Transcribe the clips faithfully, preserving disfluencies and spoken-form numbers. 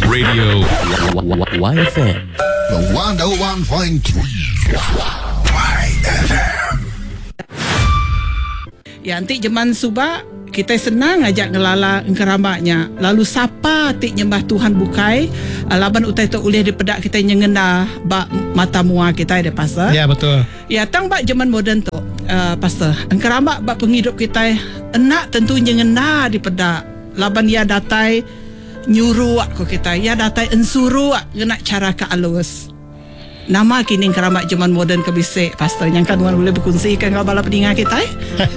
Radio Y F M. The one oh one point three Y F M. Ya, nanti zaman subak kita senang ajak ngelala engkeramaknya. Lalu siapa tik nyembah Tuhan bukai laban utai tu ulih di pedak kita nyengena bak mata mua kita ada pastor. Ya, betul. Ya, tang bak zaman moden tu uh, pastor. Engkeramak bak penghidup kita enak tentu nyengena di pedak. Laban ya datai nyuruh aku kita. Ya datai ensuru ngena cara ke alus. Nama kini keramat zaman moden kebisik pastor yang kan boleh berkongsikan kalau bala pendengar kita eh?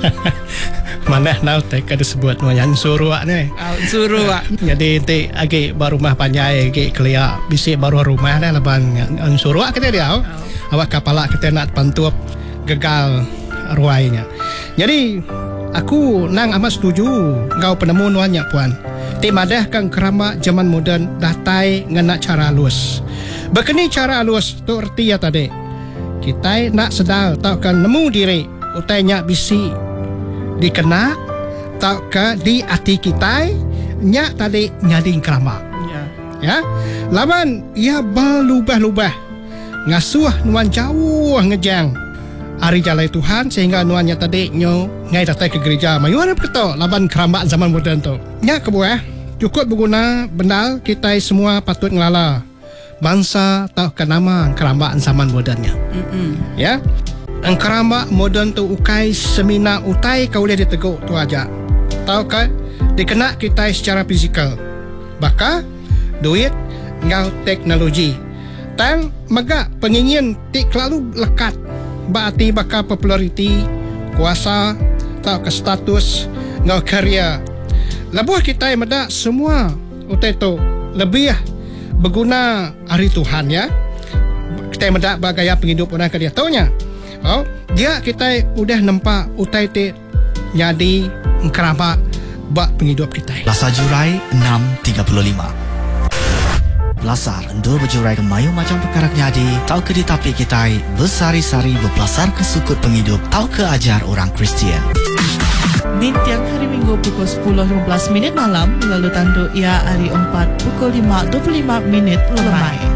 Mana nak tak ada sebut yang suruh ni. Oh, suruh ah. Jadi ti agi baru rumah panjai agi kelia bisik baru rumah dah laban yang suruh kita dia. Oh. Awak kapala kita nak pantup gagal ruainya. Jadi aku nang amat setuju ngau penemu nuannya puan. Ti madah kang keramat zaman moden dah tai ngena cara halus. Begini cara halus tu erti ya tadi. Kita nak sedal tau kan nemu diri utainya bisi dikena tau ke di hati kita nya tadi nyading keramat. Ya. Ya. Laban ia berlubah-lubah ngasuh nuan jauh ngejang hari jalai Tuhan sehingga nuannya tadi nyo ngai datang ke gereja mayuan betul laban keramat zaman moden tu. Nya kebuah cukup berguna benar kita semua patut ngelala bangsa tahu ke nama keramat zaman modennya. Mm-mm. Ya. Ang keramat moden tu ukai semina utai kau boleh diteguk tu aja. Tahu ke dikena kita secara fizikal. Baka duit ngau teknologi. Tang maga pengingin tik lalu lekat. Berarti baka populariti, kuasa, tahu ke status ngau karya. Labuh kita meda semua utai tu lebih berguna hari Tuhan ya. Kita mendak bagaya penghidup orang ke dia taunya. Oh, dia kita udah nampak utai te nyadi keramat bak penghidup kita. Lasar Jurai enam tiga puluh lima. Lasar endor berjurai ke mayu macam perkara nyadi. Tahu ke di tapi kita bersari-sari berpelasar ke sukut penghidup. Tahu ke ajar orang Kristian. Di tiang hari Minggu pukul sepuluh lima belas minit malam, lalu tanduk ia hari empat pukul lima dua puluh lima minit lemai.